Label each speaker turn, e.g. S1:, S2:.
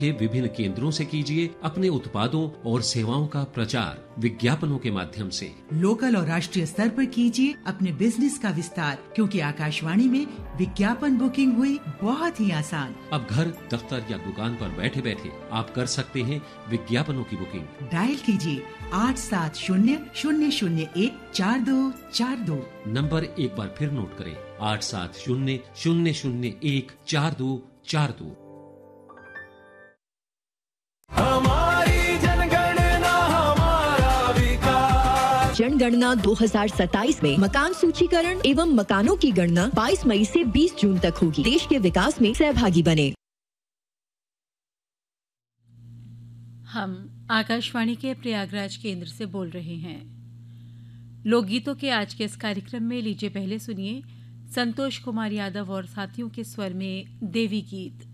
S1: के विभिन्न केंद्रों से कीजिए अपने उत्पादों और सेवाओं का प्रचार विज्ञापनों के माध्यम से।
S2: लोकल और राष्ट्रीय स्तर पर कीजिए अपने बिजनेस का विस्तार, क्योंकि आकाशवाणी में विज्ञापन बुकिंग हुई बहुत ही आसान।
S1: अब घर, दफ्तर या दुकान पर बैठे बैठे आप कर सकते हैं विज्ञापनों की बुकिंग।
S2: डायल कीजिए 8700014242।
S1: नंबर एक बार फिर नोट करें, 8700014242।
S3: हमारी जनगणना हमारा विकास।
S4: जनगणना 2027 में मकान सूचीकरण एवं मकानों की गणना 22 मई से 20 जून तक होगी। देश के विकास में सहभागी बने।
S5: हम आकाशवाणी के प्रयागराज केंद्र से बोल रहे हैं। लोकगीतों के आज के इस कार्यक्रम में लीजिए पहले सुनिए संतोष कुमार यादव और साथियों के स्वर में देवी गीत।